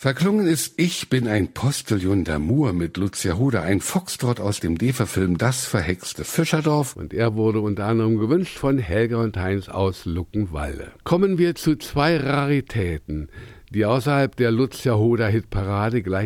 Verklungen ist Ich bin ein Postillon d'Amour mit Lucia Hoder, ein Foxtrott aus dem DEFA-Film Das verhexte Fischerdorf. Und er wurde unter anderem gewünscht von Helga und Heinz aus Luckenwalde. Kommen wir zu zwei Raritäten, die außerhalb der Lucia Hoder Hitparade gleich